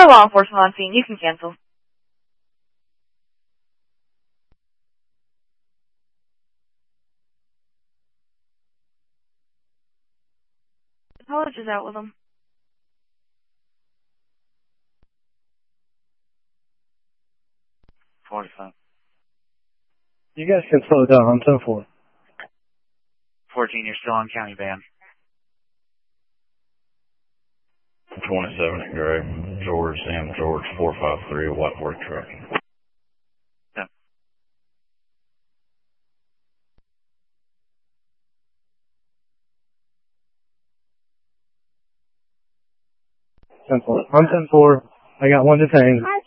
no law enforcement on scene. You can cancel. The college is out with them. 45. You guys can slow down. I'm 10-4. 14, you're still on county ban. 27 at Gray, George, Sam George, 453, a white work truck. Yeah. I'm 10-4. I got one detained.